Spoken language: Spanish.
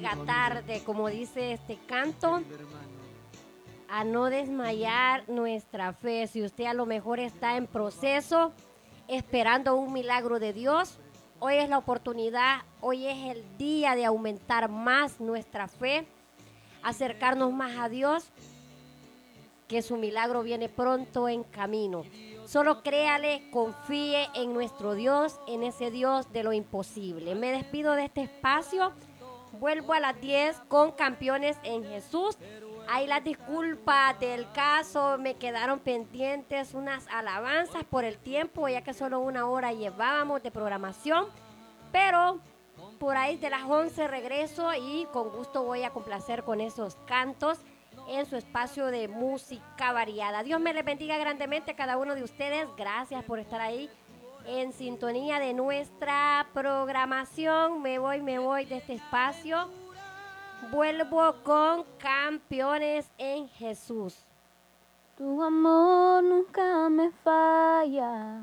llega tarde, como dice este canto, a no desmayar nuestra fe. Si usted a lo mejor está en proceso, esperando un milagro de Dios, hoy es la oportunidad, hoy es el día de aumentar más nuestra fe, acercarnos más a Dios, que su milagro viene pronto en camino. Solo créale, confíe en nuestro Dios, en ese Dios de lo imposible. Me despido de este espacio. Vuelvo a las 10 con Campeones en Jesús. Ahí las disculpas del caso, me quedaron pendientes unas alabanzas por el tiempo, ya que solo una hora llevábamos de programación. Pero por ahí de las 11 regreso y con gusto voy a complacer con esos cantos en su espacio de música variada. Dios me les bendiga grandemente a cada uno de ustedes. Gracias por estar ahí en sintonía de nuestra programación. Me voy de este espacio. Vuelvo con Campeones en Jesús. Tu amor nunca me falla.